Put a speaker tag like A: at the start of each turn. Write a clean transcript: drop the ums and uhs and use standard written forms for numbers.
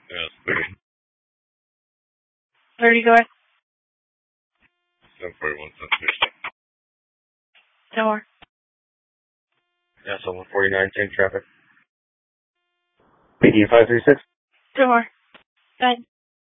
A: Yes.
B: 30, go ahead.
A: 741, 760.
B: No more.
A: Yeah, so 149, same traffic. 8536.
B: Two more. Go ahead.